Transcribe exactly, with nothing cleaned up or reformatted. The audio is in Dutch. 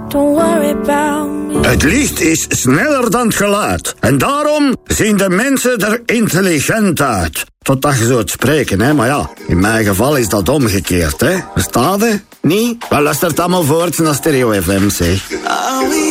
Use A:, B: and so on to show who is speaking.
A: Don't worry about me.
B: Het licht is sneller dan het geluid. En daarom zien de mensen er intelligent uit. Totdat je zo het spreken, hè. Maar ja, in mijn geval is dat omgekeerd, hè. Verstaat je? Niet? Wel, luistert allemaal voort naar Stereo F M, zeg.